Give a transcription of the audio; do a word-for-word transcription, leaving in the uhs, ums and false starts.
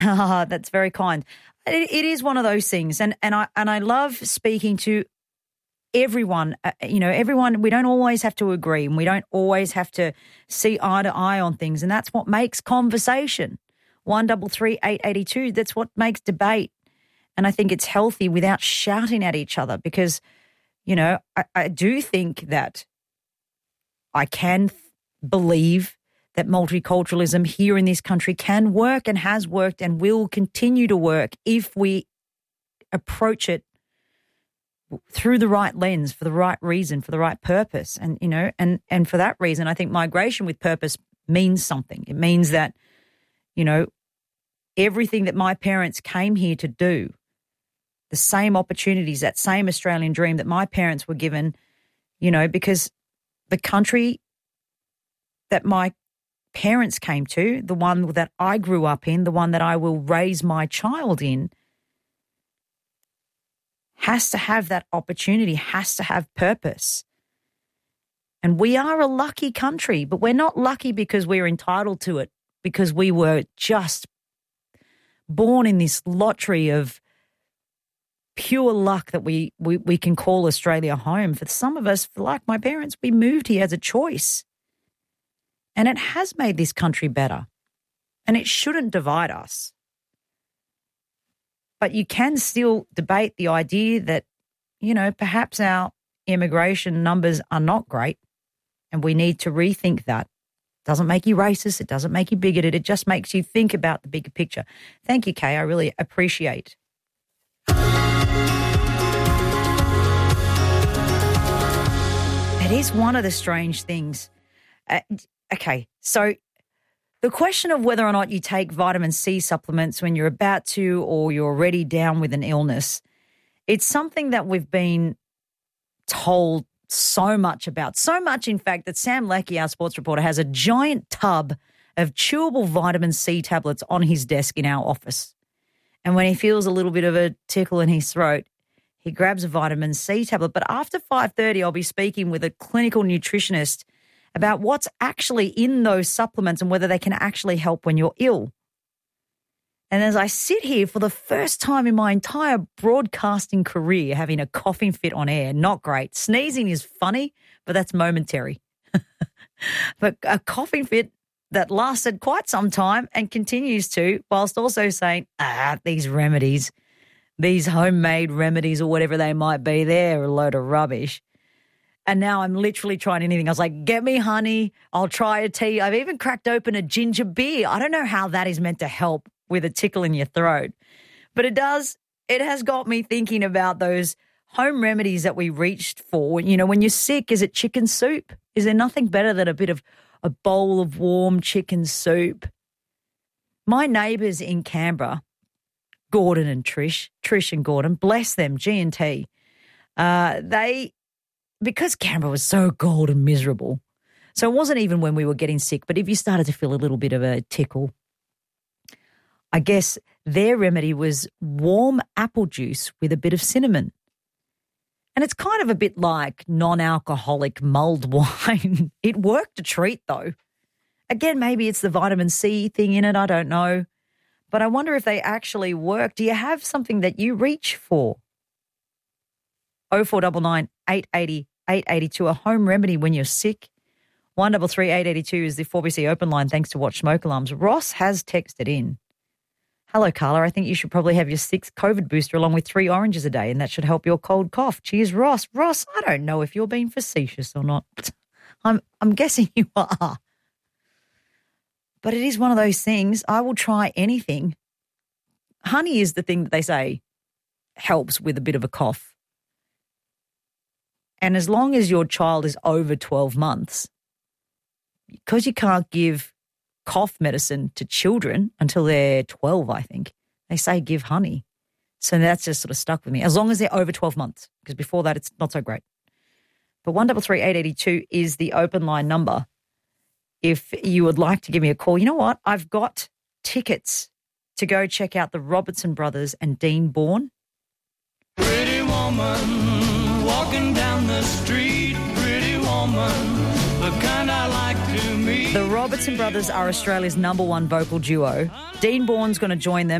That's very kind. It, it is one of those things, and and I and I love speaking to everyone. Uh, you know, everyone. We don't always have to agree, and we don't always have to see eye to eye on things, and that's what makes conversation. One double three eight eighty two. That's what makes debate, and I think it's healthy without shouting at each other because, you know, I, I do think that I can th- believe that multiculturalism here in this country can work and has worked and will continue to work if we approach it through the right lens, for the right reason, for the right purpose. And, you know, and, and for that reason, I think migration with purpose means something. It means that, you know, everything that my parents came here to do, the same opportunities, that same Australian dream that my parents were given, you know, because the country that my parents came to, the one that I grew up in, the one that I will raise my child in, has to have that opportunity, has to have purpose. And we are a lucky country, but we're not lucky because we're entitled to it, because we were just born in this lottery of pure luck that we, we, we can call Australia home. For some of us, like my parents, we moved here as a choice. And it has made this country better. And it shouldn't divide us. But you can still debate the idea that, you know, perhaps our immigration numbers are not great and we need to rethink that. It doesn't make you racist. It doesn't make you bigoted. It just makes you think about the bigger picture. Thank you, Kay. I really appreciate it. Is one of the strange things. Uh, Okay, so the question of whether or not you take vitamin C supplements when you're about to or you're already down with an illness, it's something that we've been told so much about. So much, in fact, that Sam Leckie, our sports reporter, has a giant tub of chewable vitamin C tablets on his desk in our office. And when he feels a little bit of a tickle in his throat, he grabs a vitamin C tablet. But after five thirty, I'll be speaking with a clinical nutritionist about what's actually in those supplements and whether they can actually help when you're ill. And as I sit here for the first time in my entire broadcasting career having a coughing fit on air, not great. Sneezing is funny, but that's momentary. But a coughing fit that lasted quite some time and continues to, whilst also saying, ah, these remedies, these homemade remedies or whatever they might be, they're a load of rubbish. And now I'm literally trying anything. I was like, get me honey. I'll try a tea. I've even cracked open a ginger beer. I don't know how that is meant to help with a tickle in your throat. But it does. It has got me thinking about those home remedies that we reached for. You know, when you're sick, is it chicken soup? Is there nothing better than a bit of a bowl of warm chicken soup? My neighbours in Canberra, Gordon and Trish, Trish and Gordon, bless them, G and T, uh, they... because Canberra was so cold and miserable, so it wasn't even when we were getting sick, but if you started to feel a little bit of a tickle, I guess their remedy was warm apple juice with a bit of cinnamon. And it's kind of a bit like non-alcoholic mulled wine. It worked a treat though. Again, maybe it's the vitamin C thing in it, I don't know. But I wonder if they actually work. Do you have something that you reach for? oh four nine nine, eight eight zero, eight eight two, a home remedy when you're sick. one three three, eight eight two is the four B C open line thanks to Watch Smoke Alarms. Ross has texted in. Hello, Carla. I think you should probably have your sixth COVID booster along with three oranges a day, and that should help your cold cough. Cheers, Ross. Ross, I don't know if you're being facetious or not. I'm I'm guessing you are. But it is one of those things. I will try anything. Honey is the thing that they say helps with a bit of a cough. And as long as your child is over twelve months, because you can't give cough medicine to children until they're twelve, I think, they say give honey. So that's just sort of stuck with me, as long as they're over twelve months, because before that it's not so great. But one three three, eight eight two is the open line number. If you would like to give me a call, you know what? I've got tickets to go check out the Robertson Brothers and Dean Bourne. Pretty woman walking down the street, pretty woman the kind I like to meet. The Robertson brothers are Australia's number one vocal duo. Dean Bourne's going to join them.